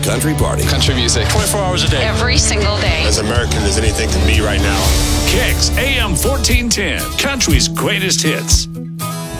country party. Country music. 24 hours a day. Every single day. As American as anything can be right now. Kicks AM 1410. Country's greatest hits.